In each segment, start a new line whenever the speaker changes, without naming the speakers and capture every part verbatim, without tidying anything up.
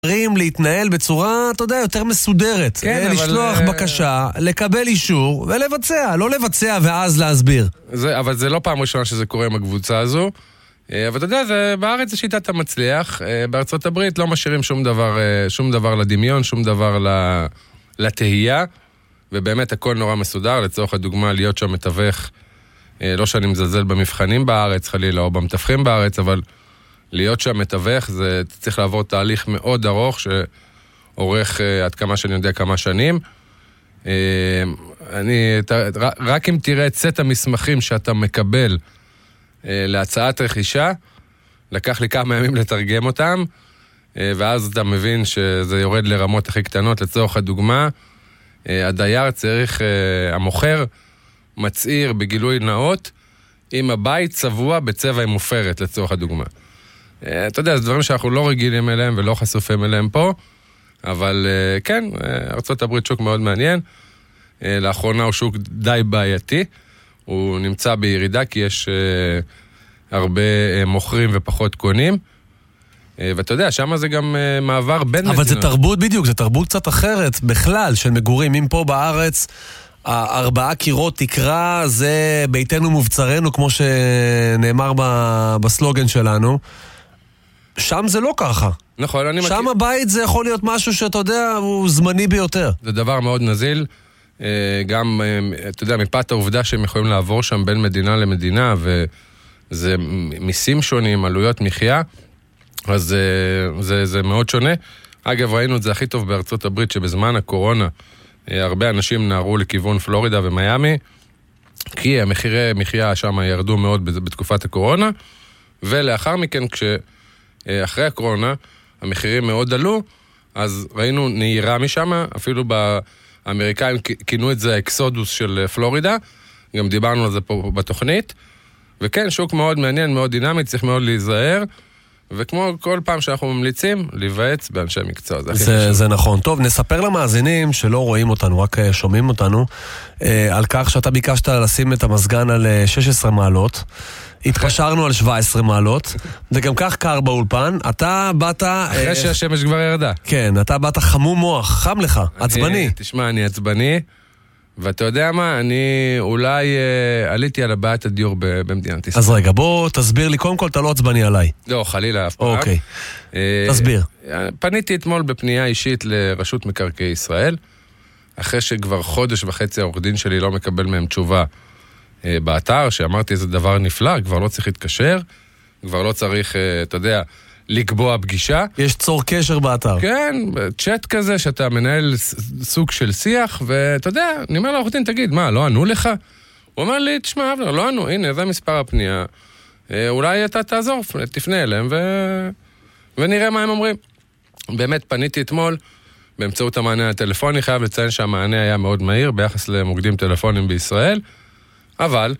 להתנהל בצורה, אתה יודע, יותר מסודרת.
כן,
לשלוח
אבל...
בקשה, לקבל אישור ולבצע, לא לבצע ואז להסביר.
זה, אבל זה לא פעם ראשונה שזה קורה עם הקבוצה הזו. אבל אתה יודע, זה, בארץ זה שיטת המצליח. בארצות הברית לא משאירים שום דבר, שום דבר לדמיון, שום דבר לתהייה, ובאמת הכל נורא מסודר. לצורך הדוגמה, להיות שם מתווך, לא שאני מזלזל במבחנים בארץ, חלילה, או במתווכים בארץ, אבל להיות שם מתווך, זה צריך לעבור תהליך מאוד ארוך, שעורך עד כמה שאני יודע כמה שנים. אני, רק אם תראה את סט המסמכים שאתה מקבל להצעת רכישה, לקח לי כמה ימים לתרגם אותם, ואז אתה מבין שזה יורד לרמות הכי קטנות. לצורך הדוגמה, הדייר צריך, המוכר מצעיר בגילוי נאות, אם הבית צבוע בצבע עם מופרת, לצורך הדוגמה. אתה יודע, זה דברים שאנחנו לא רגילים אליהם ולא חשופים אליהם פה, אבל כן, ארצות הברית שוק מאוד מעניין. לאחרונה הוא שוק די בעייתי, הוא נמצא בירידה כי יש הרבה מוכרים ופחות קונים, ואתה יודע, שם זה גם מעבר בין מדינות.
אבל זה תרבות בדיוק, זה תרבות קצת אחרת בכלל של מגורים. אם פה בארץ ארבעה קירות תקרה, זה ביתנו מבצרנו, כמו שנאמר בסלוגן שלנו. שם זה לא ככה.
נכון, אני מכיר.
שם הבית זה יכול להיות משהו שאתה יודע, הוא זמני ביותר.
זה דבר מאוד נזיל. גם, אתה יודע, מפאת העובדה שהם יכולים לעבור שם בין מדינה למדינה, וזה מיסים שונים, עלויות מחיה, אז זה, זה, זה מאוד שונה. אגב, ראינו את זה הכי טוב בארצות הברית, שבזמן הקורונה, הרבה אנשים נערו לכיוון פלורידה ומיימי, כי המחירי מחיה שם ירדו מאוד בתקופת הקורונה, ולאחר מכן, כשאחרי הקורונה, המחירים מאוד עלו, אז ראינו נהירה משם, אפילו באמריקאים כינו את זה האקסודוס של פלורידה, גם דיברנו על זה פה בתוכנית, וכן, שוק מאוד מעניין, מאוד דינמי, צריך מאוד להיזהר, וכמו כל פעם שאנחנו ממליצים, להיוועץ באנשי מקצוע. זה,
זה, זה נכון. טוב, נספר למאזינים שלא רואים אותנו, רק שומעים אותנו, על כך שאתה ביקשת לשים את המזגן על שש עשרה מעלות, התפשרנו על שבע עשרה מעלות, וגם כך קר באולפן, אתה באת...
אחרי שהשמש כבר ירדה.
כן, אתה באת חמום מוח, חם לך, עצבני.
תשמע, אני עצבני, ואתה יודע מה, אני אולי אה, עליתי על הבעיית הדיור במדינת ישראל.
אז רגע, בוא תסביר לי, קודם כל אתה לא עצבני עליי.
לא, חלילה אף פעם.
אוקיי,
אה,
תסביר.
פניתי אתמול בפנייה אישית לרשות מקרקעי ישראל, אחרי שכבר חודש וחצי העורך דין שלי לא מקבל מהם תשובה אה, באתר, שאמרתי איזה דבר נפלא, כבר לא צריך להתקשר, כבר לא צריך, אה, אתה יודע, לקבוע פגישה.
יש צור קשר באתר.
כן, צ'אט כזה שאתה מנהל סוג של שיח, ואתה יודע, אני אומר לעורך דין, תגיד, מה, לא ענו לך? הוא אומר לי, תשמע, לא ענו, הנה, זה מספר הפנייה, אולי אתה תעזור, תפנה אליהם, ו... ונראה מה הם אומרים. באמת, פניתי אתמול, באמצעות המענה הטלפוני, חייב לציין שהמענה היה מאוד מהיר, ביחס למוקדים טלפונים בישראל, אבל,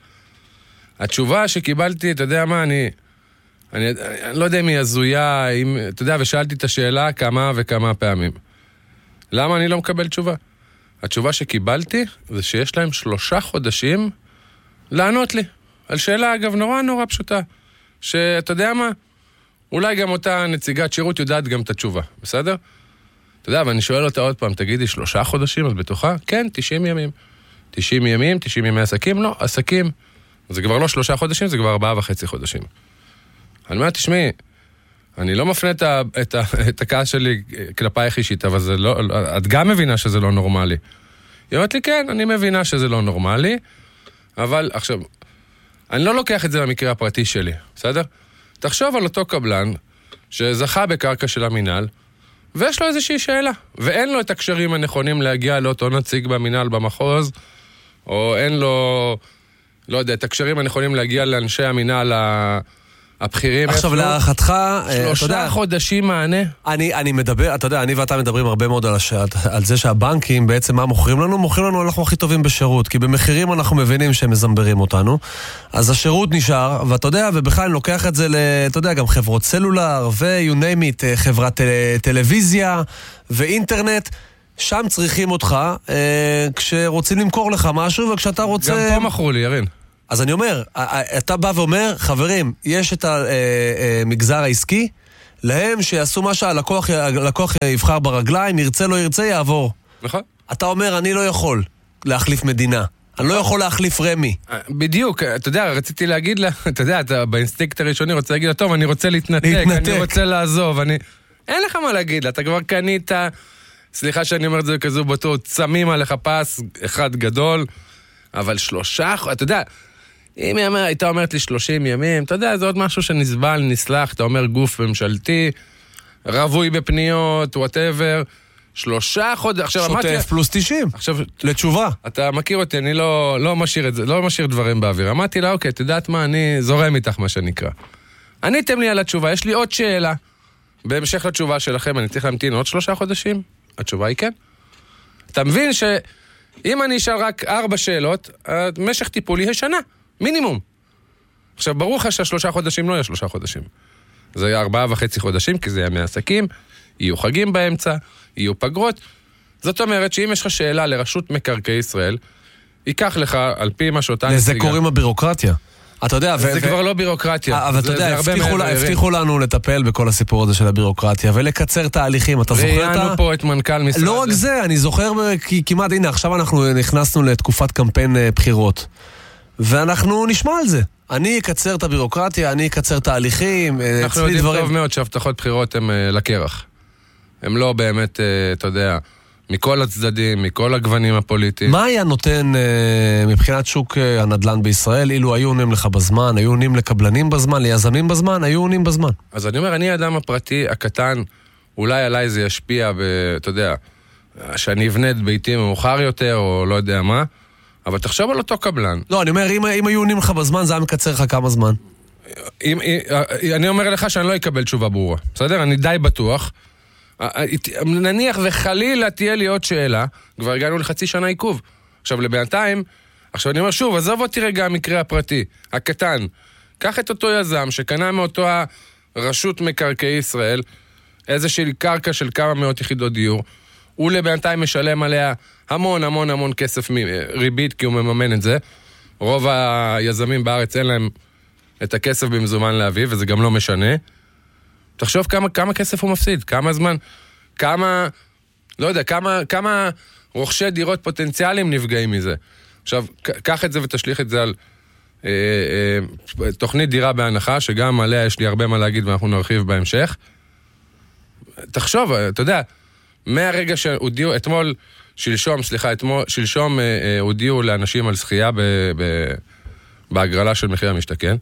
התשובה שקיבלתי, אתה יודע מה, אני... אני, אני לא יודע אם היא הזויה, אם, אתה יודע, ושאלתי את השאלה כמה וכמה פעמים. למה אני לא מקבל תשובה? התשובה שקיבלתי זה שיש להם שלושה חודשים לענות לי. על שאלה, אגב, נורא נורא פשוטה. שאתה יודע מה? אולי גם אותה נציגת שירות יודעת גם את התשובה, בסדר? אתה יודע, ואני שואל אותה עוד פעם, תגידי, שלושה חודשים, את בטוחה? כן, תשעים ימים. תשעים ימים, תשעים ימי עסקים? לא, עסקים. זה כבר לא שלושה חודשים, זה כבר ארבעה וחצי חודשים. אני אומר, תשמעי, אני לא מפנה את, ה, את, ה, את הכעס שלי כלפייך אישית, אבל זה לא, את גם מבינה שזה לא נורמלי. היא אומרת לי, כן, אני מבינה שזה לא נורמלי, אבל עכשיו, אני לא לוקח את זה למקרה הפרטי שלי, בסדר? תחשוב על אותו קבלן שזכה בקרקע של המינהל, ויש לו איזושהי שאלה, ואין לו את הקשרים הנכונים להגיע לאותו נציג במינהל במחוז, או אין לו, לא יודע, את הקשרים הנכונים להגיע לאנשי המינהל ה... הבחירים...
עכשיו להערכתך...
שלושה חודשים מענה.
אני, אני מדבר, אתה יודע, אני ואתה מדברים הרבה מאוד על, הש... על זה שהבנקים בעצם מה מוכרים לנו? מוכרים לנו אנחנו הכי טובים בשירות, כי במחירים אנחנו מבינים שהם מזמברים אותנו, אז השירות נשאר, ואתה יודע, ובכלל אני לוקח את זה ל... אתה יודע, גם חברות סלולר, ו-you name it, חברת טל... טלוויזיה ואינטרנט, שם צריכים אותך אה, כשרוצים למכור לך משהו, וכשאתה רוצה...
גם פה מכרו לי, ירין.
אז אני אומר, אתה בא ואומר, חברים, יש את המגזר העסקי, להם שיעשו מה שהלקוח הלקוח יבחר ברגליים, ירצה לא ירצה, יעבור.
נכון.
אתה אומר, אני לא יכול להחליף מדינה. אני לא יכול להחליף רמי.
בדיוק, אתה יודע, רציתי להגיד לה, אתה יודע, אתה באינסטינקט הראשוני רוצה להגיד לה, טוב, אני רוצה להתנתק,
להתנתק.
אני רוצה לעזוב, אני... אין לך מה להגיד לה, אתה כבר קנית, סליחה שאני אומר את זה כזו בטוח, צמים עליך פס אחד גדול, אבל שלושה, אתה יודע, אם היא אומר, הייתה אומרת לי שלושים ימים, אתה יודע, זה עוד משהו שנסבל, נסלח, אתה אומר גוף ממשלתי, רבוי בפניות, whatever, שלושה חודש, עכשיו אמרתי...
שוטף פלוס תשעים,
עכשיו,
לתשובה.
אתה מכיר אותי, אני לא, לא משאיר את זה, לא משאיר דברים באוויר. אמרתי לה, אוקיי, תדעת מה, אני זורם איתך מה שנקרא. עניתם לי על התשובה, יש לי עוד שאלה. בהמשך לתשובה שלכם, אני צריך להמתין עוד שלושה חודשים? התשובה היא כן. אתה מבין שאם אני אשאל רק ארבע שאלות, משך טיפולי היא שנה, מינימום. עכשיו, ברור לך שהשלושה חודשים לא יהיה שלושה חודשים. זה יהיה ארבעה וחצי חודשים, כי זה יהיה מעסקים, יהיו חגים באמצע, יהיו פגרות. זאת אומרת שאם יש לך שאלה לרשות מקרקעי ישראל, ייקח לך על פי מה שאותה נציגה.
לזה קוראים הבירוקרטיה. אתה יודע,
זה ו... כבר לא בירוקרטיה.
אבל אתה יודע, הבטיחו, לה, הבטיחו לנו לטפל בכל הסיפור הזה של הבירוקרטיה, ולקצר תהליכים, אתה זוכר את ה...
ראיינו פה את מנכ"ל משרד.
לא רק זה, אני זוכר כמעט, הנה, עכשיו אנחנו נכנסנו לתקופת קמפיין בחירות, ואנחנו נשמע על זה. אני אקצר את הבירוקרטיה, אני אקצר תהליכים,
אנחנו יודעים דברים... טוב מאוד שהבטחות בחירות הן לקרח. הם לא באמת, אתה יודע... מכל הצדדים, מכל הגוונים הפוליטיים.
מה היה נותן מבחינת שוק הנדל"ן בישראל, אילו היו עונים לך בזמן, היו עונים לקבלנים בזמן, ליזמים בזמן, היו עונים בזמן?
אז אני אומר, אני האדם הפרטי, הקטן, אולי עליי זה ישפיע, אתה יודע, שאני אבנה את ביתי מאוחר יותר, או לא יודע מה, אבל תחשוב על אותו קבלן.
לא, אני אומר, אם, אם היו עונים לך בזמן, זה היה מקצר לך כמה זמן?
אם, אני אומר לך שאני לא אקבל תשובה ברורה, בסדר? אני די בטוח. נניח וחלילה תהיה לי עוד שאלה, כבר הגענו לחצי שנה עיכוב. עכשיו לבינתיים, עכשיו אני אומר שוב, עזוב אותי רגע המקרה הפרטי, הקטן. קח את אותו יזם שקנה מאותו הרשות מקרקעי ישראל, איזושהי קרקע של כמה מאות יחידות דיור, הוא לבינתיים משלם עליה המון המון המון כסף ריבית, כי הוא מממן את זה. רוב היזמים בארץ אין להם את הכסף במזומן להביא, וזה גם לא משנה. תחשוב כמה, כמה כסף הוא מפסיד, כמה זמן, כמה, לא יודע, כמה, כמה רוכשי דירות פוטנציאליים נפגעים מזה. עכשיו, קח את זה ותשליך את זה על אה, אה, תוכנית דירה בהנחה, שגם עליה יש לי הרבה מה להגיד ואנחנו נרחיב בהמשך. תחשוב, אתה יודע, מהרגע שהודיעו, אתמול, שלשום, סליחה, אתמול, שלשום אה, אה, הודיעו לאנשים על זכייה ב, ב, בהגרלה של מחיר המשתכן,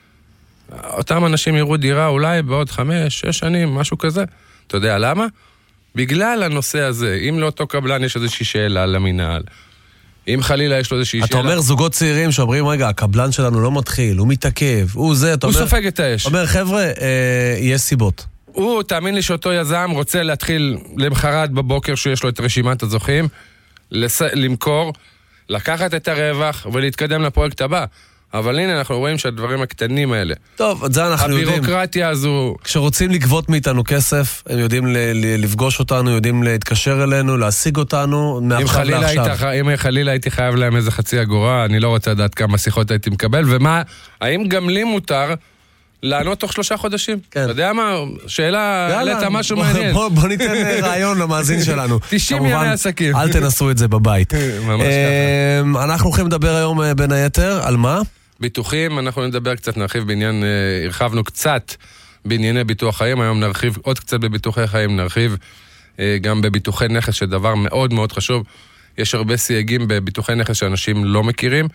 אותם אנשים יראו דירה אולי בעוד חמש, שש שנים, משהו כזה. אתה יודע למה? בגלל הנושא הזה. אם לאותו קבלן יש איזושהי שאלה למינהל, אם חלילה יש לו איזושהי שאלה...
אתה אומר זוגות צעירים שאומרים, רגע, הקבלן שלנו לא מתחיל, הוא מתעכב, הוא זה, אתה
הוא
אומר...
סופג את האש.
אומר, חבר'ה, אה, יש סיבות.
הוא, תאמין לי שאותו יזם רוצה להתחיל למחרת בבוקר שיש לו את רשימת הזוכים, לס... למכור, לקחת את הרווח ולהתקדם לפרויקט הבא. אבל הנה, אנחנו רואים שהדברים הקטנים האלה.
טוב, את זה אנחנו יודעים.
הבירוקרטיה הזו...
כשרוצים לגבות מאיתנו כסף, הם יודעים לפגוש אותנו, יודעים להתקשר אלינו, להשיג אותנו, מעכשיו לעכשיו.
אם חלילה הייתי חייב להם איזה חצי אגורה, אני לא רוצה לדעת כמה שיחות הייתי מקבל, ומה, האם גם לי מותר לענות תוך שלושה חודשים?
כן. אתה
יודע מה? שאלה, העלית משהו מעניין.
בוא, בוא ניתן רעיון למאזין שלנו.
תשעים ימי עסקים.
אל תנסו את זה בבית.
ממש ככה.
אנחנו הולכים לדבר היום בין היתר, על מה?
ביטוחים, אנחנו נדבר קצת, נרחיב בעניין, הרחבנו קצת בענייני ביטוח חיים, היום נרחיב עוד קצת בביטוחי חיים, נרחיב גם בביטוחי נכס, שדבר מאוד מאוד חשוב. יש הרבה סייגים בביטוחי נכס שאנשים לא מכירים.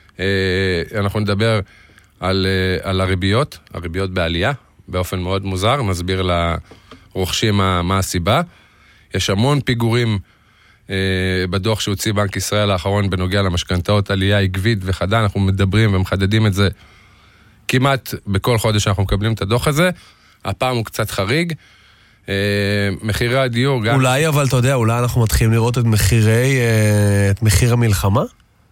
אנחנו נדבר על, על הריביות, הריביות בעלייה, באופן מאוד מוזר, נסביר לרוכשים מה, מה הסיבה. יש המון פיגורים בדוח שהוציא בנק ישראל האחרון בנוגע למשכנתאות, עלייה עקבית וחדה, אנחנו מדברים ומחדדים את זה כמעט בכל חודש שאנחנו מקבלים את הדוח הזה. הפעם הוא קצת חריג. מחירי הדיור גם...
אולי, אבל אתה יודע, אולי אנחנו מתחילים לראות את מחירי, את מחיר המלחמה?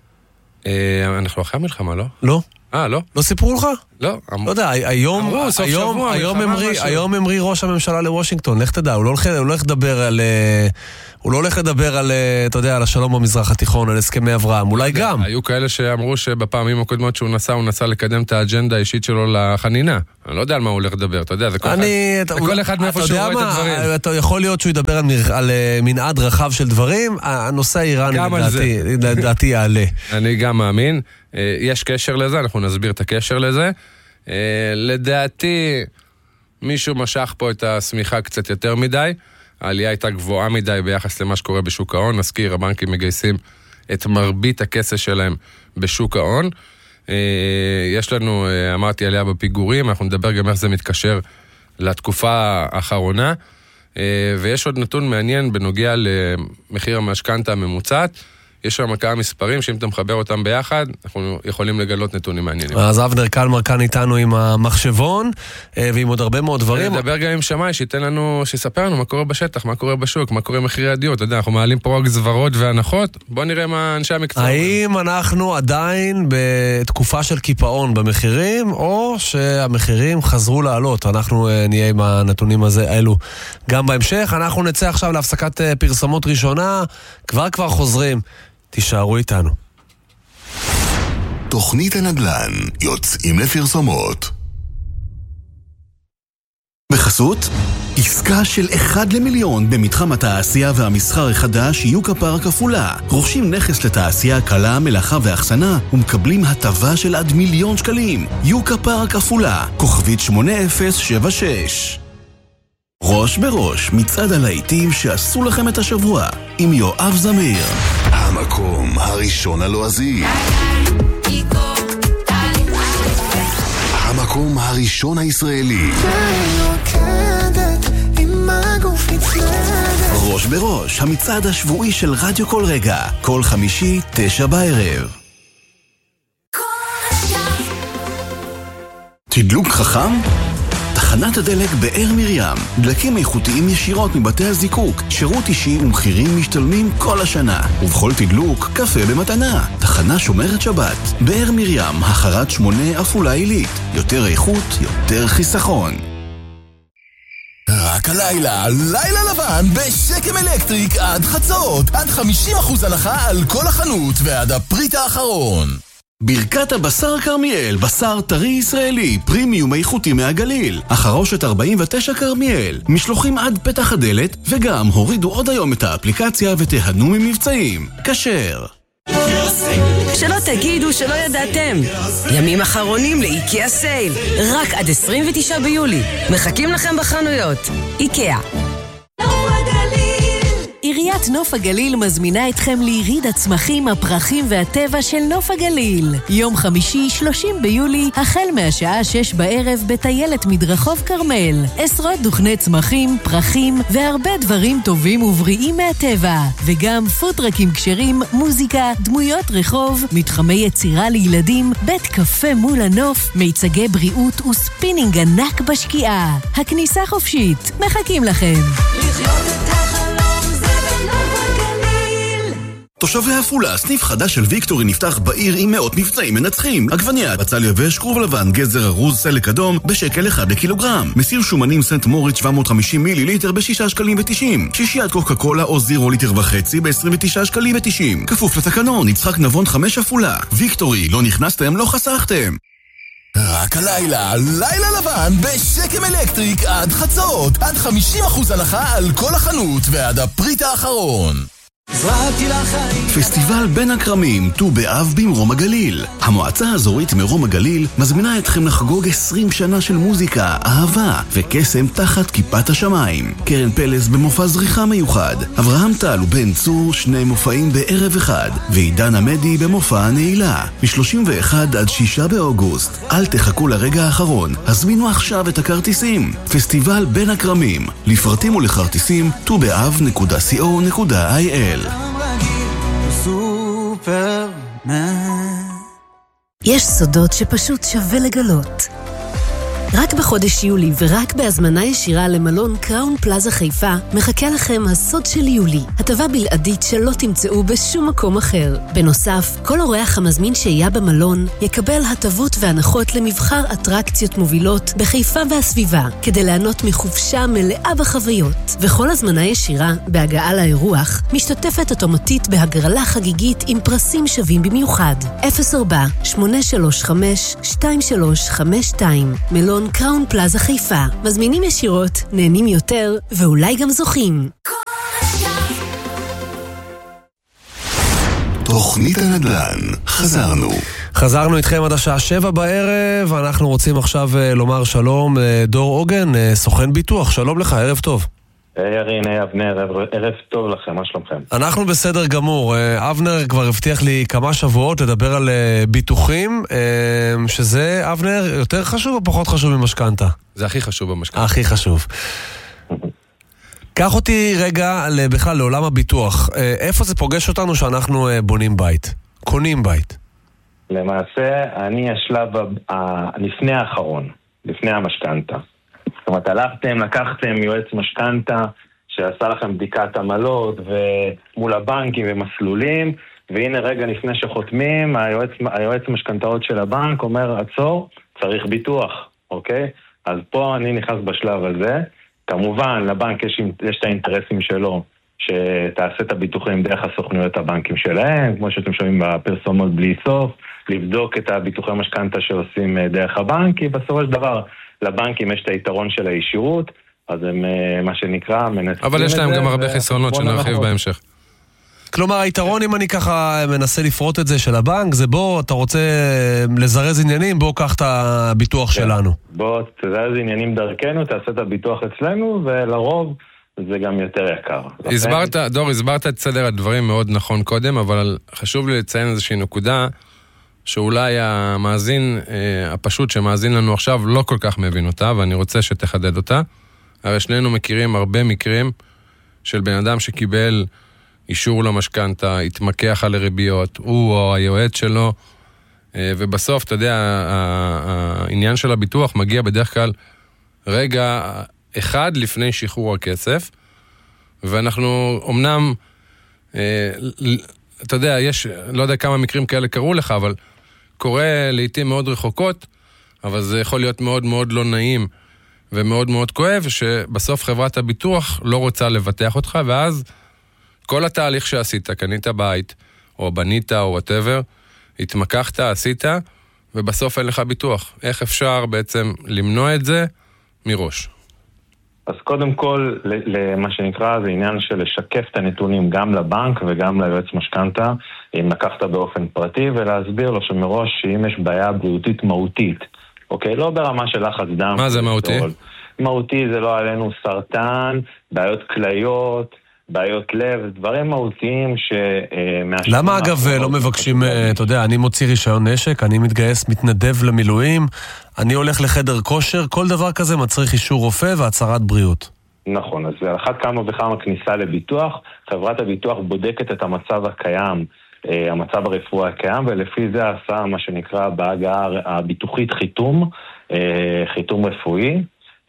אנחנו אחרי המלחמה, לא?
לא.
אה, לא?
לא סיפרו לך?
לא.
לא יודע, היום, היום, היום אמרי ראש הממשלה לוושינגטון, לך תדע, הוא לא הולך לדבר על, הוא לא הולך לדבר על, אתה יודע, על השלום במזרח התיכון, על הסכמי אברהם, אולי גם.
היו כאלה שאמרו שבפעמים הקודמות שהוא נסע, הוא נסע לקדם את האג'נדה האישית שלו לחנינה. אני לא יודע על מה הוא הולך לדבר, אתה יודע, זה כל, אני, אחד, אתה, כל אחד מאיפה שהוא רואה מה, את הדברים.
אתה יכול להיות שהוא ידבר על, על מנעד רחב של דברים, הנושא האיראני לדעתי, לדעתי יעלה.
אני גם מאמין, יש קשר לזה, אנחנו נסביר את הקשר לזה. לדעתי, מישהו משך פה את הסמיכה קצת יותר מדי, העלייה הייתה גבוהה מדי ביחס למה שקורה בשוק ההון, נזכיר, הבנקים מגייסים את מרבית הכסף שלהם בשוק ההון, יש לנו, אמרתי, עלייה בפיגורים, אנחנו נדבר גם איך זה מתקשר לתקופה האחרונה, ויש עוד נתון מעניין בנוגע למחיר המשכנתא הממוצעת, יש שם כמה מספרים שאם אתה מחבר אותם ביחד, אנחנו יכולים לגלות נתונים מעניינים.
אז אבנר קלמר כאן איתנו עם המחשבון, ועם עוד הרבה מאוד דברים.
נדבר גם עם שמאי, שייתן לנו, שיספר לנו מה קורה בשטח, מה קורה בשוק, מה קורה מחירי הדיור. אתה יודע, אנחנו מעלים פה רק זוורות והנחות, בוא נראה מה אנשי המקצוע.
האם אנחנו עדיין בתקופה של קיפאון במחירים, או שהמחירים חזרו לעלות? אנחנו נהיה עם הנתונים הזה, האלו. גם בהמשך, אנחנו נצא עכשיו להפסקת פרסומות ראשונה, כבר כבר חוזרים. תישארו איתנו.
תוכנית הנדל"ן, יוצאים לפרסומות. בחסות, עסקה של אחד למיליון במתחם התעשייה והמסחר החדש יוקה פארק עפולה. רוכשים נכס לתעשייה קלה, מלאכה ואחסנה ומקבלים הטבה של עד מיליון שקלים. יוקה פארק עפולה, כוכבית שמונה אפס שבע שש. ראש בראש, מצעד הלהיטים שעשו לכם את השבוע עם יואב זמיר. המקום הראשון הלועזי. המקום הראשון הישראלי. ראש בראש, המצעד השבועי של רדיו כל רגע, כל חמישי, תשע בערב. תדלוק חכם? תחנת הדלק באר מרים, דלקים איכותיים ישירות מבתי הזיקוק, שירות אישי ומחירים משתלמים כל השנה, ובכל תדלוק קפה במתנה. תחנה שומרת שבת, באר מרים, החרת שמונה עפולה עילית, יותר איכות, יותר חיסכון. רק הלילה, לילה לבן בשקם אלקטריק עד חצות, עד חמישים אחוז הנחה על כל החנות ועד הפריט האחרון. ברכת הבשר קרמיאל, בשר טרי ישראלי, פרימיום איכותי מהגליל. החרושת ארבעים ותשע קרמיאל, משלוחים עד פתח הדלת, וגם הורידו עוד היום את האפליקציה ותיהנו ממבצעים. כשר.
שלא תגידו שלא ידעתם. ימים אחרונים לאיקאה סייל. רק עד עשרים ותשעה ביולי. מחכים לכם בחנויות. איקאה. עיריית נוף הגליל מזמינה אתכם ליריד הצמחים, הפרחים והטבע של נוף הגליל. יום חמישי, שלושים ביולי, החל מהשעה שש בערב בטיילת מדרחוב קרמל. עשרות דוכני צמחים, פרחים והרבה דברים טובים ובריאים מהטבע. וגם פוטרקים כשרים, מוזיקה, דמויות רחוב, מתחמי יצירה לילדים, בית קפה מול הנוף, מיצגי בריאות וספינינג ענק בשקיעה. הכניסה חופשית. מחכים לכם. לחיות את החלום.
תושבי עפולה, סניף חדש של ויקטורי נפתח בעיר עם מאות מבצעים מנצחים. עגבנייה, בצל יבש, כרוב לבן, גזר ארוז, סלק אדום, בשקל אחד לקילוגרם. מסיר שומנים סנט מוריץ שבע מאות וחמישים מיליליטר בשישה שקלים ותשעים. שישיית קוקה קולה או זירו ליטר וחצי ב-עשרים ותשעה שקלים ותשעים. כפוף לתקנון, יצחק נבון חמש עפולה. ויקטורי, לא נכנסתם, לא חסכתם. רק הלילה, לילה לבן בשקם אלקטריק עד חצות, עד חמישים אחוז הנחה על כל החנות ועד הפריט האחרון. פסטיבל בין הקרמים, ט"ו באב במרום הגליל. המועצה האזורית מרום הגליל מזמינה אתכם לחגוג עשרים שנה של מוזיקה, אהבה וקסם תחת כיפת השמיים. קרן פלס במופע זריחה מיוחד, אברהם טל ובן צור שני מופעים בערב אחד, ועידן עמדי במופע הנעילה מ-שלושים ואחד עד שישה באוגוסט. אל תחכו לרגע האחרון, הזמינו עכשיו את הכרטיסים. פסטיבל בין הקרמים, לפרטים ולכרטיסים ט"ו באב נקודה co נקודה il.
יש סודות שפשוט שווה לגלות. רק בחודש יולי ורק בהזמנה ישירה למלון קראון פלאזה חיפה מחכה לכם הסוד של יולי, הטבה בלעדית שלא תמצאו בשום מקום אחר. בנוסף, כל אורח המזמין שהייה במלון יקבל הטבות והנחות למבחר אטרקציות מובילות בחיפה והסביבה, כדי ליהנות מחופשה מלאה בחוויות. וכל הזמנה ישירה בהגעה לאירוח משתתפת אוטומטית בהגרלה חגיגית עם פרסים שווים במיוחד. אפס ארבע שמונה שלוש חמש שתיים שלוש חמש שתיים מלון קראון פלאזה חיפה. מזמינים ישירות, נהנים יותר ואולי גם זוכים.
תוכנית הנדל"ן, חזרנו.
חזרנו איתכם עד השעה שבע בערב, אנחנו רוצים עכשיו לומר שלום דור עוגן, סוכן ביטוח, שלום לך, ערב טוב.
ירין, אבנר, ערב טוב לכם, מה שלומכם?
אנחנו בסדר גמור, אבנר כבר הבטיח לי כמה שבועות לדבר על ביטוחים, שזה, אבנר, יותר חשוב או פחות חשוב ממשכנתה?
זה הכי חשוב במשכנתה.
הכי חשוב. קח אותי רגע בכלל לעולם הביטוח, איפה זה פוגש אותנו שאנחנו בונים בית, קונים בית?
למעשה, אני השלב לפני האחרון, לפני המשכנתה. זאת אומרת, הלכתם, לקחתם יועץ משכנתה שעשה לכם בדיקת עמלות ומול הבנקים ומסלולים, והנה רגע לפני שחותמים, היועץ, היועץ משכנתאות של הבנק אומר, עצור, צריך ביטוח, אוקיי? אז פה אני נכנס בשלב הזה. כמובן, לבנק יש, יש את האינטרסים שלו, שתעשה את הביטוחים דרך הסוכנויות הבנקים שלהם, כמו שאתם שומעים בפרסומות בלי סוף, לבדוק את הביטוחי משכנתה שעושים דרך הבנק, כי בסופו של דבר לבנקים יש את היתרון של הישירות, אז הם מה שנקרא מנסים את זה.
אבל יש להם גם הרבה חסרונות שנרחיב בהמשך.
כלומר, היתרון, אם אני ככה מנסה לפרוט את זה של הבנק, זה בוא, אתה רוצה לזרז עניינים, בוא, קח את הביטוח שלנו.
בוא, תזרז עניינים דרכנו, תעשה את הביטוח אצלנו, ולרוב זה גם יותר יקר.
הסברת, דור, הסברת את סדר הדברים מאוד נכון קודם, אבל חשוב לי לציין איזושהי נקודה, שאולי המאזין הפשוט שמאזין לנו עכשיו לא כל כך מבין אותה, ואני רוצה שתחדד אותה. הרי שנינו מכירים הרבה מקרים של בן אדם שקיבל אישור למשכנתה, התמקח על הריביות, הוא או היועץ שלו, ובסוף, אתה יודע, העניין של הביטוח מגיע בדרך כלל רגע אחד לפני שחרור הכסף, ואנחנו אומנם, אתה יודע, יש, לא יודע כמה מקרים כאלה קראו לך, אבל קורה לעתים מאוד רחוקות, אבל זה יכול להיות מאוד מאוד לא נעים, ומאוד מאוד כואב, שבסוף חברת הביטוח לא רוצה לבטח אותך, ואז כל התהליך שעשית, קנית בית, או בנית, או whatever, התמקחת, עשית, ובסוף אין לך ביטוח. איך אפשר בעצם למנוע את זה מראש?
אז קודם כל, למה שנקרא, זה עניין של לשקף את הנתונים גם לבנק וגם ליועץ משכנתה, אם לקחת באופן פרטי, ולהסביר לו שמראש שאם יש בעיה בריאותית מהותית, אוקיי? לא ברמה של לחץ דם.
מה זה מהותי?
מהותי זה לא עלינו סרטן, בעיות כליות, בעיות לב, דברים מהותיים ש...
למה אגב לא מבקשים, אתה יודע, אני מוציא רישיון נשק, אני מתגייס, מתנדב למילואים, אני הולך לחדר כושר, כל דבר כזה מצריך אישור רופא והצהרת בריאות.
נכון, אז אחת כמה וכמה כניסה לביטוח, חברת הביטוח בודקת את המצב הקיים, המצב הרפואי הקיים, ולפי זה עשה מה שנקרא בהגעה הביטוחית חיתום, חיתום רפואי,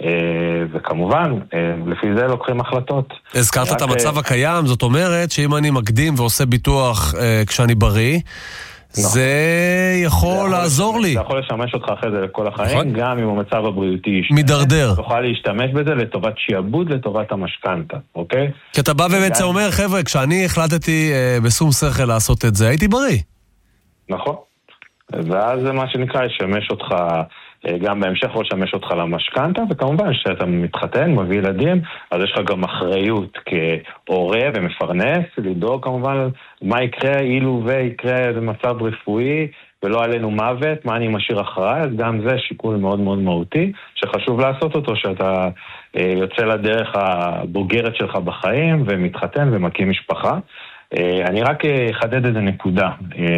וכמובן, לפי זה לוקחים החלטות.
הזכרת את המצב הקיים, זאת אומרת שאם אני מקדים ועושה ביטוח כשאני בריא, זה יכול לעזור לי.
זה יכול לשמש אותך אחרי זה לכל החיים, גם אם המצב הבריאותי
מדרדר.
תוכל להשתמש בזה לטובת שיעבוד, לטובת המשכנתה, אוקיי?
כי אתה בא ובעצם אומר, חבר'ה, כשאני החלטתי בשום שכל לעשות את זה, הייתי בריא.
נכון. ואז זה מה שנקרא, ישמש אותך, גם בהמשך יכול לשמש אותך למשכנתה, וכמובן שאתה מתחתן, מביא ילדים, אז יש לך גם אחריות כהורה ומפרנס, לדאוג כמובן מה יקרה אילו ויקרה במצב רפואי, ולא עלינו מוות, מה אני משאיר אחריי, אז גם זה שיקול מאוד מאוד מהותי, שחשוב לעשות אותו, שאתה יוצא לדרך הבוגרת שלך בחיים, ומתחתן ומקים משפחה. אני רק אחדד איזה נקודה.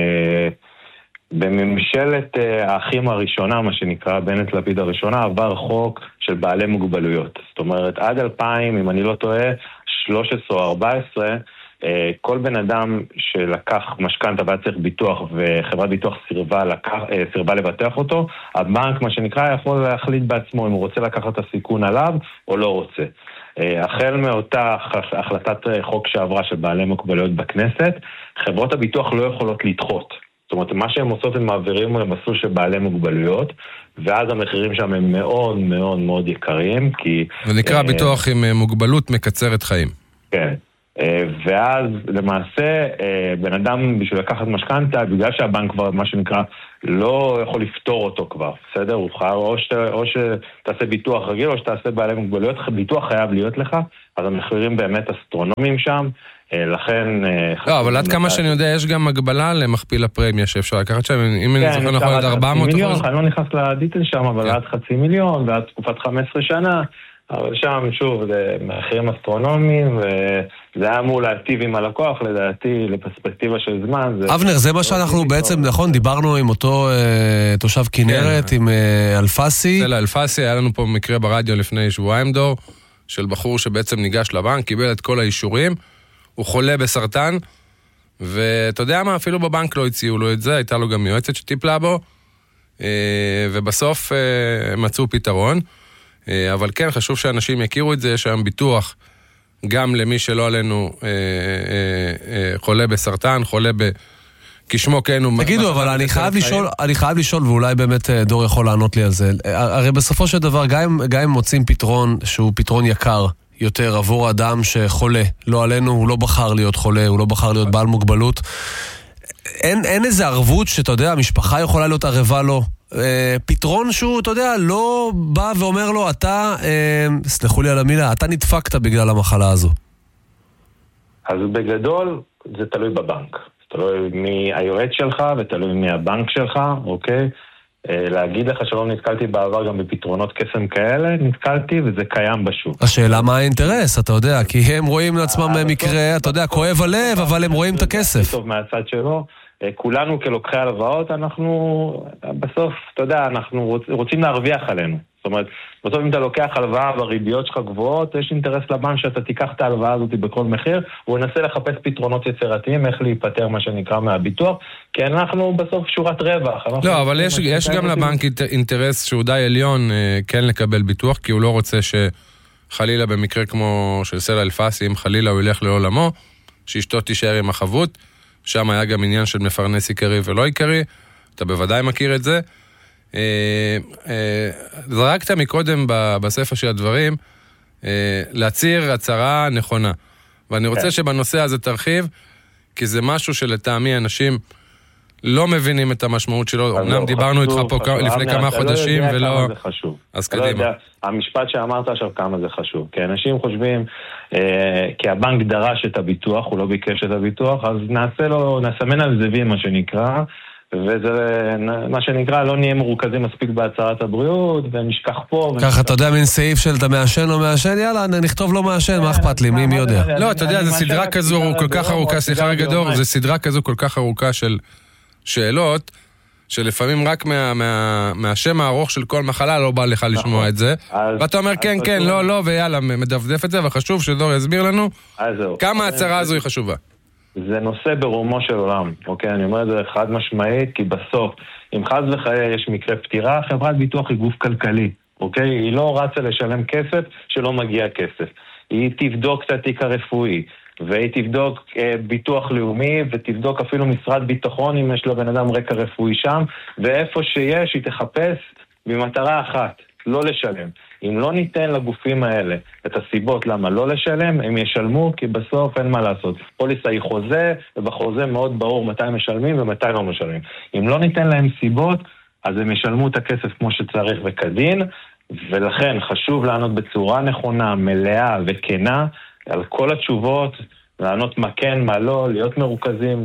בממשלת האחים הראשונה, מה שנקרא בנט לפיד הראשונה, עבר חוק של בעלי מוגבלויות. זאת אומרת, עד אלפיים, אם אני לא טועה, שלוש עשרה או ארבע עשרה, כל בן אדם שלקח משכנתא והיה צריך ביטוח וחברת ביטוח סירבה, לקח, סירבה לבטח אותו, הבנק, מה שנקרא, יכול להחליט בעצמו אם הוא רוצה לקחת את הסיכון עליו או לא רוצה. החל מאותה החלטת חוק שעברה של בעלי מוגבלויות בכנסת, חברות הביטוח לא יכולות לדחות. זאת אומרת, מה שהם עושות הם מעבירים למסלול של בעלי מוגבלויות, ואז המחירים שם הם מאוד מאוד מאוד יקרים, כי...
זה נקרא ביטוח עם מוגבלות מקצרת חיים.
כן. ואז למעשה בן אדם בשביל לקחת משכנתא, בגלל שהבנק כבר מה שנקרא לא יכול לפתור אותו כבר, בסדר? הוא חייב, או, שת, או שתעשה ביטוח רגיל או שתעשה בעלי מוגבלויות, ביטוח חייב להיות לך, אז המחירים באמת אסטרונומיים שם, לכן...
לא, אבל עד כמה שאני יודע, יש גם הגבלה למכפיל הפרמיה שאפשר לקחת שם, אם אני זוכר נכון עד ארבע מאות אחוז.
אני לא נכנס לדיטל שם, אבל עד חצי מיליון ועד תקופת חמש עשרה שנה, אבל שם, שוב, זה מחירים אסטרונומיים, וזה היה אמור להטיב עם הלקוח, לדעתי, לפרספקטיבה של זמן.
אבנר, זה מה שאנחנו בעצם, נכון, דיברנו עם אותו תושב כנרת, עם אלפסי.
סלע אלפסי, היה לנו פה מקרה ברדיו לפני שבועיים דור, של בחור שבעצם ניגש לבנק, קיבל את כל האישורים, הוא חולה בסרטן, ואתה יודע מה, אפילו בבנק לא הציעו לו את זה, הייתה לו גם יועצת שטיפלה בו, ובסוף מצאו פתרון. אבל כן, חשוב שאנשים יכירו את זה, יש היום ביטוח גם למי שלא עלינו אה, אה, אה, חולה בסרטן, חולה בכשמו כן.
תגידו, אבל אני חייב לשאול, אני חייב לשאול, ואולי באמת דור יכול לענות לי על זה. הרי בסופו של דבר, גם, גם אם מוצאים פתרון שהוא פתרון יקר יותר עבור האדם שחולה, לא עלינו, הוא לא בחר להיות חולה, הוא לא בחר להיות בעל מוגבלות. אין, אין איזה ערבות שאתה יודע, המשפחה יכולה להיות ערבה לו. פתרון שהוא, אתה יודע, לא בא ואומר לו, אתה, סלחו לי על המילה, אתה נדפקת בגלל המחלה הזו.
אז בגדול, זה תלוי בבנק. תלוי מי היועץ שלך ותלוי מי הבנק שלך, אוקיי? להגיד לך שלא נתקלתי בעבר גם בפתרונות קסם כאלה, נתקלתי וזה קיים בשוק.
השאלה מה האינטרס, אתה יודע, כי הם רואים לעצמם מקרה, אתה יודע, כואב הלב, אבל הם רואים את הכסף.
טוב מהצד שלו. כולנו כלוקחי הלוואות, אנחנו בסוף, אתה יודע, אנחנו רוצ, רוצים להרוויח עלינו. זאת אומרת, בסוף אם אתה לוקח הלוואה והריביות שלך גבוהות, יש אינטרס לבנק שאתה תיקח את ההלוואה הזאת בכל מחיר, הוא ינסה לחפש פתרונות יצירתיים, איך להיפטר מה שנקרא מהביטוח, כי אנחנו בסוף שורת רווח.
לא, אבל יש, יש גם לבנק אינטרס שהוא די עליון כן לקבל ביטוח, כי הוא לא רוצה שחלילה במקרה כמו של סלע אלפסי, אם חלילה הוא ילך לעולמו, שאשתו תישאר עם החבות, שם היה גם עניין של מפרנס עיקרי ולא עיקרי, אתה בוודאי מכיר את זה. זרקת מקודם בספר של הדברים, להצהיר הצהרה נכונה. ואני רוצה שבנושא הזה תרחיב, כי זה משהו שלטעמי אנשים לא מבינים את המשמעות שלו. אמנם דיברנו איתך פה לפני כמה חודשים ולא... אז קדימה.
המשפט שאמרת עכשיו כמה זה חשוב. כי אנשים חושבים, כי הבנק דרש את הביטוח, הוא לא ביקש את הביטוח, אז נעשה לו, נסמן על זווים מה שנקרא, וזה מה שנקרא, לא נהיה מרוכזים מספיק בהצהרת הבריאות, ונשכח פה.
ככה, אתה יודע, מין סעיף של אתה מעשן או מעשן, יאללה, נכתוב לא מעשן, מה אכפת לי, מי יודע?
לא, אתה יודע, זו סדרה כזו כל כך ארוכה, סליחה רגע דור, זו סדרה כזו כל כך ארוכה של שאלות, שלפעמים רק מהשם הארוך של כל מחלה לא בא לך לשמוע את זה, ואתה אומר כן, כן, לא, לא, ויאללה, מדפדף את זה, וחשוב שדור יסביר לנו כמה ההצהרה הזו היא חשובה.
זה נושא ברומו של עולם, אוקיי? אני אומר את זה חד משמעית, כי בסוף, אם חס וחיי יש מקרה פטירה, חברת ביטוח היא גוף כלכלי, אוקיי? היא לא רצה לשלם כסף שלא מגיע כסף. היא תבדוק את התיק הרפואי, והיא תבדוק אה, ביטוח לאומי, ותבדוק אפילו משרד ביטחון, אם יש לו בן אדם רקע רפואי שם, ואיפה שיש, היא תחפש במטרה אחת, לא לשלם. אם לא ניתן לגופים האלה את הסיבות למה לא לשלם, הם ישלמו, כי בסוף אין מה לעשות. פוליסה היא חוזה, ובחוזה מאוד ברור מתי משלמים ומתי לא משלמים. אם לא ניתן להם סיבות, אז הם ישלמו את הכסף כמו שצריך וכדין, ולכן חשוב לענות בצורה נכונה, מלאה וכנה, על כל התשובות, לענות מה כן, מה לא, להיות מרוכזים,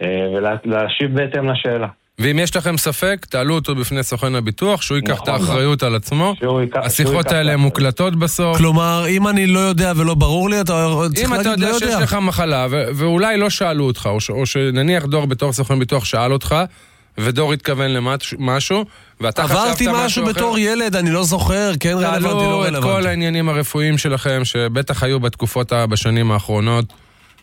ולהשיב בהתאם לשאלה.
ואם יש לכם ספק, תעלו אותו בפני סוכן הביטוח, שהוא ייקח את האחריות על עצמו. השיחות האלה הן מוקלטות בסוף.
כלומר, אם אני לא יודע ולא ברור לי, אתה
צריך להגיד לא יודע. אם אתה יודע שיש לך מחלה, ואולי לא שאלו אותך, או שנניח דור בתור סוכן ביטוח שאל אותך, ודור התכוון למשהו, ואתה חשבת משהו אחר.
עברתי משהו בתור ילד, אני לא זוכר, כן רלוונטי, לא רלוונטי.
תעלו את כל העניינים הרפואיים שלכם, שבטח היו בתקופות בשנים האחרונות,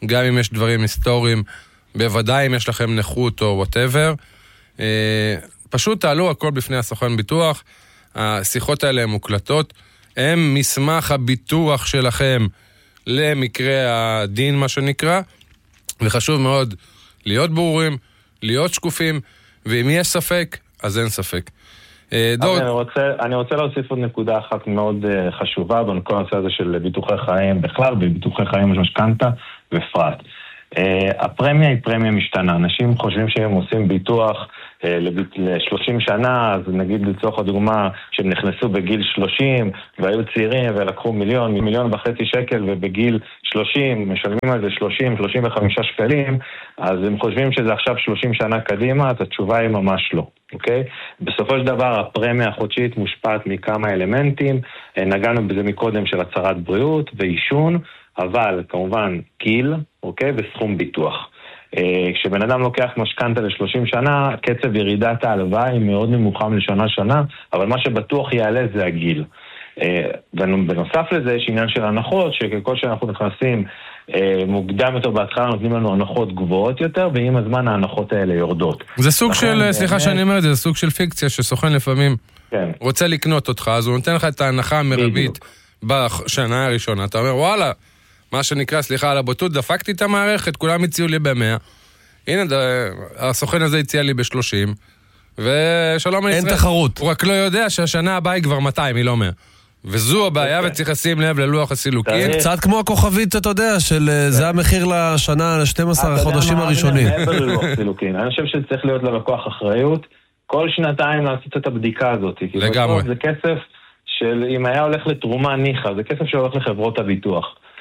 גם אם יש דברים היסטוריים, בוודאי אם יש לכם נכות או whatever, פשוט תעלו הכל בפני הסוכן ביטוח, השיחות האלה הן מוקלטות, הם מסמך הביטוח שלכם למקרה הדין מה שנקרא, וחשוב מאוד להיות ברורים, להיות שקופים, ואם יש ספק, אז אין ספק.
דור... אני, רוצה, אני רוצה להוסיף עוד נקודה אחת מאוד חשובה, בכל הנושא הזה של ביטוחי חיים בכלל, בביטוחי חיים משכנתא בפרט. הפרמיה היא פרמיה משתנה. אנשים חושבים שהם עושים ביטוח ל-שלושים שנה, אז נגיד לצורך הדוגמה שהם נכנסו בגיל שלושים והיו צעירים ולקחו מיליון, מיליון וחצי שקל ובגיל שלושים משלמים על זה שלושים, שלושים וחמישה שקלים, אז הם חושבים שזה עכשיו שלושים שנה קדימה, אז התשובה היא ממש לא, אוקיי? בסופו של דבר הפרמיה החודשית מושפעת מכמה אלמנטים, נגענו בזה מקודם של הצהרת בריאות ואישון, אבל כמובן גיל, אוקיי? וסכום ביטוח. כשבן אדם לוקח משכנתא ל-שלושים שנה, קצב ירידת ההלוואה היא מאוד נמוכה לשנה-שנה, אבל מה שבטוח יעלה זה הגיל. ובנוסף לזה יש עניין של הנחות, שככל שאנחנו נכנסים מוקדם יותר בהתחלה נותנים לנו הנחות גבוהות יותר, ועם הזמן ההנחות האלה יורדות.
זה סוג של, סליחה שאני אומר את זה, זה סוג של פיקציה שסוכן לפעמים רוצה לקנות אותך, אז הוא נותן לך את ההנחה המרבית בשנה הראשונה. אתה אומר, וואלה, מה שנקרא, סליחה על הבוטות, דפקתי את המערכת, כולם הציעו לי ב-מאה. הנה, הסוכן הזה הציע לי ב-שלושים, ושלום לישראל.
אין תחרות.
הוא רק לא יודע שהשנה הבאה היא כבר מאתיים, היא לא מאה. וזו הבעיה, וצריך לשים לב ללוח הסילוקין.
קצת כמו הכוכבית, אתה יודע, של זה המחיר לשנה, ל-שנים עשר החודשים הראשונים.
אני חושב שצריך להיות ללקוח אחריות, כל שנתיים לעשות את הבדיקה הזאת.
לגמרי.
זה כסף של, אם היה הולך לתרומה ניחה, זה כסף שהולך לחברות הביטוח.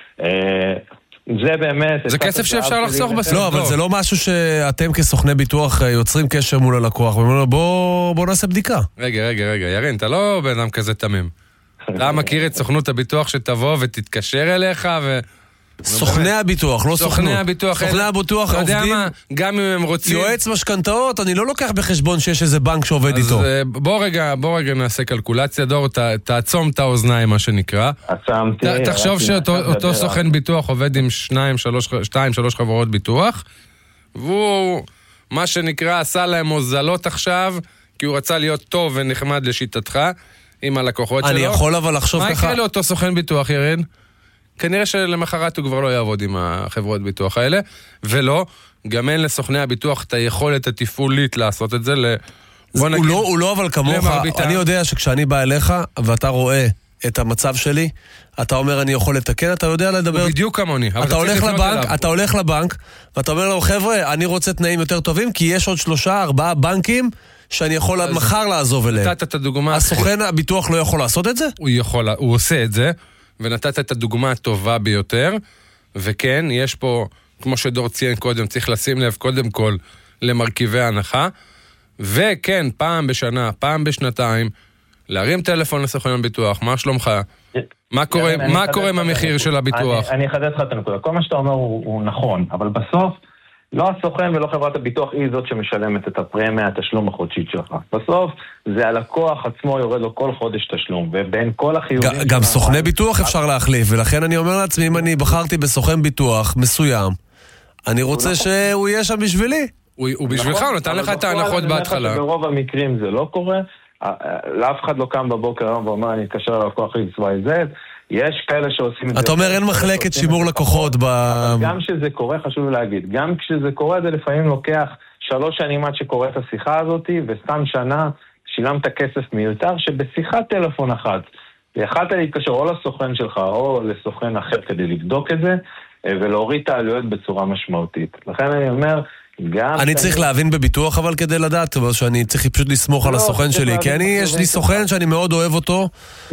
זה באמת...
זה כסף שאפשר לחסוך בסוף.
לא, אבל זה לא משהו שאתם כסוכני ביטוח יוצרים קשר מול הלקוח, ואומרים לו, בוא נעשה בדיקה.
רגע, רגע, רגע, ירין, אתה לא בן אדם כזה תמים. אתה מכיר את סוכנות הביטוח שתבוא ותתקשר אליך ו...
סוכני הביטוח, לא סוכנות.
סוכני הביטוח.
סוכני הביטוח עובדים...
גם אם הם רוצים...
יועץ משכנתאות, אני לא לוקח בחשבון שיש איזה בנק שעובד איתו.
אז בוא רגע, בוא רגע נעשה קלקולציה, דור, תעצום את האוזניים, מה שנקרא.
עצמתי.
תחשוב שאותו סוכן ביטוח עובד עם שניים, שלוש חברות ביטוח, והוא, מה שנקרא, עשה להם מוזלות עכשיו, כי הוא רצה להיות טוב ונחמד לשיטתך, עם הלקוחות שלו.
אני יכול אבל לחשוב ככה...
מה יקרה לאותו סוכן ביטוח, ירין? כנראה שלמחרת הוא כבר לא יעבוד עם החברות ביטוח האלה, ולא, גם אין לסוכני הביטוח את היכולת התפעולית לעשות את זה.
הוא לא, הוא לא אבל כמוך, אני יודע שכשאני בא אליך, ואתה רואה את המצב שלי, אתה אומר אני יכול לתקן, אתה יודע לדבר...
הוא בדיוק כמוני.
אתה הולך לבנק, אתה הולך לבנק, ואתה אומר לו, חבר'ה, אני רוצה תנאים יותר טובים, כי יש עוד שלושה, ארבעה בנקים, שאני יכול עד מחר לעזוב אליהם.
נתת את הדוגמה...
הסוכן הביטוח לא יכול לעשות את זה?
הוא יכול, הוא עושה את זה, ונתת את הדוגמה הטובה ביותר, וכן, יש פה, כמו שדור ציין קודם, צריך לשים לב קודם כל למרכיבי ההנחה, וכן, פעם בשנה, פעם בשנתיים, להרים טלפון לסוכן הביטוח, מה שלומך? מה קורה, מה קורה עם המחיר של הביטוח?
אני אחדד לך את הנקודה. כל מה שאתה אומר הוא נכון, אבל בסוף, לא הסוכן ולא חברת הביטוח היא זאת שמשלמת את הפרמיה, התשלום החודשית שלך. בסוף זה הלקוח עצמו יורד לו כל חודש תשלום, ובין כל החיובים...
גם סוכני ביטוח אפשר להחליף, ולכן אני אומר לעצמי, אם אני בחרתי בסוכן ביטוח מסוים, אני רוצה שהוא יהיה שם בשבילי.
הוא בשבילך, הוא נתן לך את ההנחות בהתחלה.
ברוב המקרים זה לא קורה, לאף אחד לא קם בבוקר היום ואומר, אני אתקשר ללקוח X Y Z, יש כאלה שעושים את זה.
אתה אומר, אין מחלקת שימור לקוחות ב...
גם כשזה קורה, חשוב להגיד, גם כשזה קורה, זה לפעמים לוקח שלוש שנים עד שקורה את השיחה הזאת, וסתם שנה שילמת כסף מיותר, שבשיחת טלפון אחת, יכלת להתקשר או לסוכן שלך, או לסוכן אחר כדי לבדוק את זה, ולהוריד את העלויות בצורה משמעותית. לכן אני אומר...
אני צריך להבין בביטוח אבל כדי לדעת שאני צריך פשוט לסמוך על הסוכן שלי, כי אני יש לי סוכן שאני מאוד אוהב אותו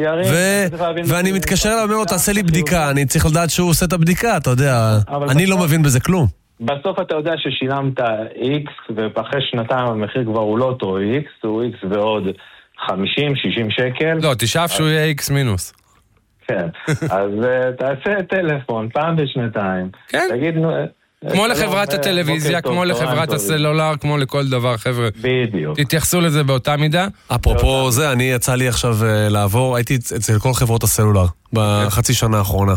ואני מתקשר אליו ואומר לו תעשה לי בדיקה, אני צריך לדעת שהוא עושה את הבדיקה, אתה יודע, אני לא מבין בזה כלום.
בסוף אתה יודע ששילמת X ואחרי שנתיים המחיר כבר הוא לא אותו X, הוא X ועוד חמישים שישים שקל.
לא, תשאף שהוא יהיה X מינוס.
כן, אז תעשה טלפון פעם בשנתיים, תגיד
כמו לחברת הטלוויזיה, כמו לחברת הסלולר, כמו לכל דבר, חבר'ה.
בדיוק.
תתייחסו לזה באותה מידה.
אפרופו זה, אני יצא לי עכשיו לעבור, הייתי אצל כל חברות הסלולר בחצי שנה האחרונה.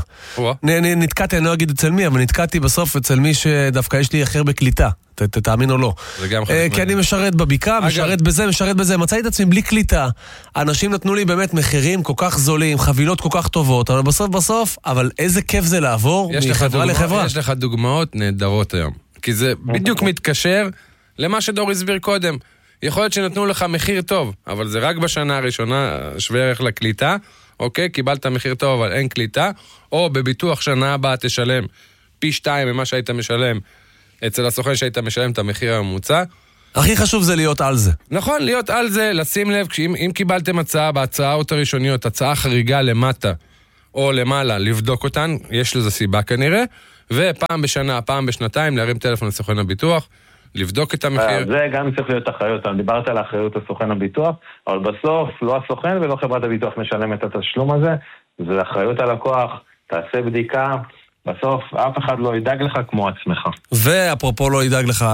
נתקעתי, אני לא אגיד אצל מי, אבל נתקעתי בסוף אצל מי שדווקא יש לי אחר בקליטה. תאמין או לא. כי אני משרת בביקה, משרת בזה, משרת בזה. מצאתי את עצמי בלי קליטה. אנשים נתנו לי באמת מחירים כל כך זולים, חבילות כל כך טובות, אבל בסוף בסוף, אבל איזה כיף זה לעבור מחברה לחברה.
יש לך דוגמאות נהדרות היום. כי זה בדיוק מתקשר למה שדור הסביר קודם. יכול להיות שנתנו לך מחיר טוב, אבל זה רק בשנה הראשונה, שווה ערך לקליטה, אוקיי, קיבלת מחיר טוב, אבל אין קליטה, או בביטוח שנה הבאה תשלם פי שתיים ממה שהיית משלם, אצל הסוכן שהיית משלם את המחיר הממוצע.
הכי חשוב זה להיות על זה.
נכון, להיות על זה, לשים לב, אם, אם קיבלתם הצעה בהצעות הראשוניות, הצעה חריגה למטה או למעלה, לבדוק אותן, יש לזה סיבה כנראה, ופעם בשנה, פעם בשנתיים, להרים טלפון לסוכן הביטוח, לבדוק את המחיר.
זה גם צריך להיות אחריות. אני דיברת על האחריות הסוכן הביטוח, אבל בסוף לא הסוכן ולא חברת הביטוח משלם את התשלום הזה, זה אחריות הלקוח, תעשה בדיקה, בסוף אף אחד לא ידאג לך כמו עצמך.
ואפרופו לא ידאג לך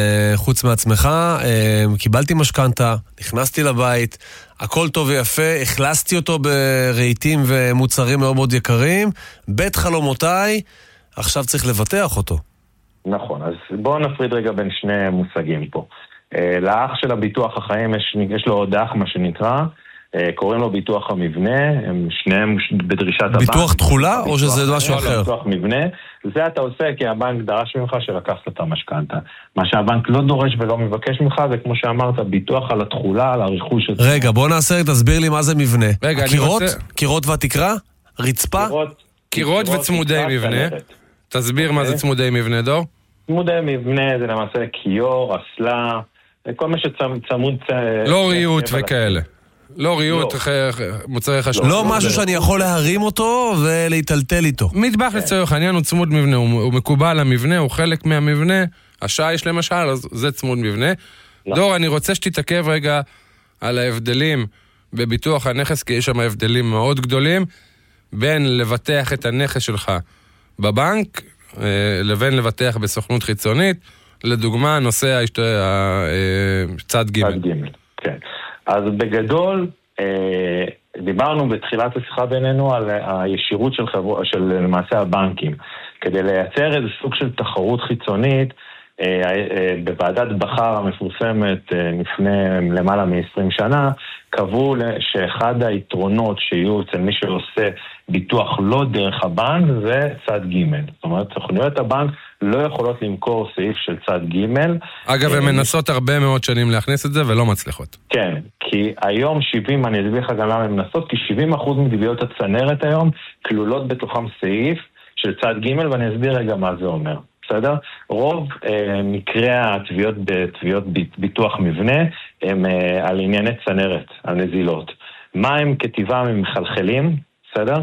חוץ מעצמך, קיבלתי משכנתה, נכנסתי לבית, הכל טוב ויפה, הכלסתי אותו ברהיטים ומוצרים מאוד מאוד יקרים, בית חלומותיי, עכשיו צריך לבטח אותו.
נכון, אז בואו נפריד רגע בין שני מושגים פה. לאח של הביטוח החיים יש, יש לו עוד אח, מה שנקרא, קוראים לו ביטוח המבנה, הם שניהם בדרישת הבנק.
ביטוח תחולה או שזה משהו אחר?
ביטוח מבנה, זה אתה עושה כי הבנק דרש ממך שלקחת את המשכנתה. מה שהבנק לא דורש ולא מבקש ממך, זה כמו שאמרת, ביטוח על התחולה, על הריחוש.
רגע, בוא נעשה, תסביר לי מה זה מבנה. רגע, קירות? קירות והתקרה? רצפה?
קירות וצמודי מבנה. תסביר מה זה צמודי מבנה, דור?
צמודי מבנה זה למעשה קיור, אסלה, כל מה שצמוד...
לא ריהוט וכאלה. לא ריהוט, מוצרי חשמל.
לא משהו שאני יכול להרים אותו ולהתלטל איתו.
מטבח לצורך העניין הוא צמוד מבנה, הוא מקובל למבנה, הוא חלק מהמבנה, השיש למשל, אז זה צמוד מבנה. דור, אני רוצה שתתעכב רגע על ההבדלים בביטוח הנכס, כי יש שם הבדלים מאוד גדולים, בין לבטח את הנכס שלך בבנק, לבין לבטח בסוכנות חיצונית, לדוגמה, נושא צד ג'.
צד ג', כן. אז בגדול, דיברנו בתחילת השיחה בינינו על הישירות של, חבר... של למעשה הבנקים. כדי לייצר איזה סוג של תחרות חיצונית, בוועדת בחר המפורסמת לפני למעלה מ-עשרים שנה, קבעו שאחד היתרונות שיהיו אצל מי שעושה ביטוח לא דרך הבנק זה צד ג'. זאת אומרת, סוכנויות הבנק לא יכולות למכור סעיף של צד ג'.
אגב, הן מנסות הרבה מאוד שנים להכניס את זה ולא מצליחות.
כן, כי היום שבעים, אני אסביר לך גם למה הן מנסות, כי שבעים אחוז מדביות הצנרת היום כלולות בתוכם סעיף של צד ג', ואני אסביר רגע מה זה אומר. בסדר? רוב אה, מקרי התביעות בתביעות ביטוח מבנה הם אה, על ענייני צנרת, על נזילות. מה הם כטבעם הם מחלחלים, בסדר?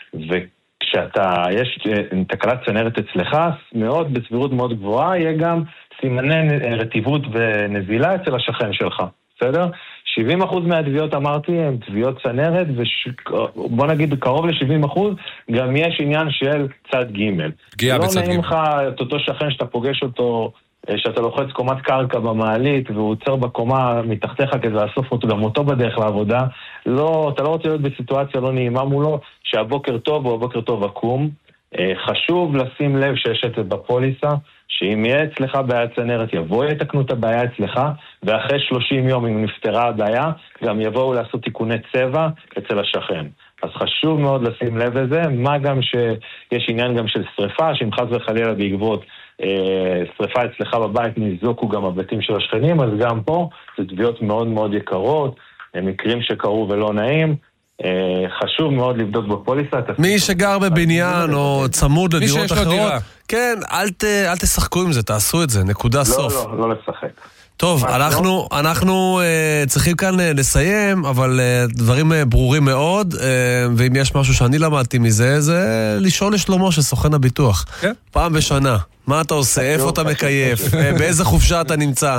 וכשאתה, יש אה, תקלת צנרת אצלך, מאוד, בסבירות מאוד גבוהה, יהיה גם סימני רטיבות ונזילה אצל השכן שלך, בסדר? שבעים אחוז מהתביעות אמרתי הם תביעות צנרת, ובוא נגיד קרוב ל-שבעים אחוז גם יש עניין של צד ג'.
פגיעה בצד ג'.
לא נעים לך את אותו שכן שאתה פוגש אותו, שאתה לוחץ קומת קרקע במעלית והוא עוצר בקומה מתחתיך כדי לאסוף אותו, גם אותו בדרך לעבודה. לא, אתה לא רוצה להיות בסיטואציה לא נעימה מולו, שהבוקר טוב או הבוקר טוב עקום. חשוב לשים לב שיש את זה בפוליסה, שאם יהיה אצלך בעיה צנרת, יבואו יתקנו את הבעיה אצלך, ואחרי שלושים יום אם נפתרה הבעיה, גם יבואו לעשות תיקוני צבע אצל השכן. אז חשוב מאוד לשים לב לזה, מה גם שיש עניין גם של שריפה, שאם חס וחלילה בעקבות אה, שריפה אצלך בבית נזוקו גם הבתים של השכנים, אז גם פה זה תביעות מאוד מאוד יקרות, מקרים שקרו ולא נעים, חשוב מאוד לבדוק בפוליסה.
מי שגר בבניין או צמוד לדירות אחרות, כן, אל תשחקו עם זה, תעשו את זה, נקודה סוף.
לא, לא, לא לשחק.
טוב, אנחנו, אנחנו uh, צריכים כאן uh, לסיים, אבל uh, דברים uh, ברורים מאוד, uh, ואם יש משהו שאני למדתי מזה, זה לשאול לשלומו של סוכן הביטוח. כן? פעם בשנה. מה אתה עושה? איפה אתה מקייף? באיזה חופשה אתה נמצא?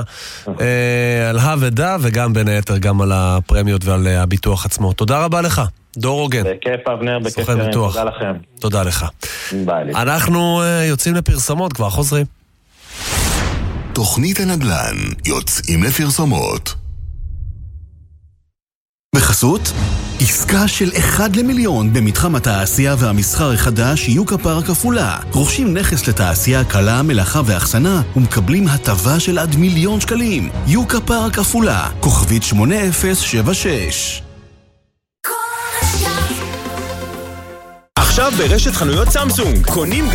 על הוודא, וגם בין היתר גם על הפרמיות ועל הביטוח עצמו. תודה רבה לך, דור רוגן.
בכיף אבנר, בכיף ירים, תודה לכם.
תודה לך.
ביי.
אנחנו יוצאים לפרסומות, כבר חוזרים.
תוכנית הנדל"ן, יוצאים לפרסומות. בחסות עסקה של אחד למיליון במתחם התעשייה והמסחר החדש יוקה פארק עפולה. רוכשים נכס לתעשייה קלה, מלאכה ואחסנה ומקבלים הטבה של עד מיליון שקלים. יוקה פארק עפולה, כוכבית שמונה אפס שבע שש.
עכשיו ברשת חנויות סמסונג, קונים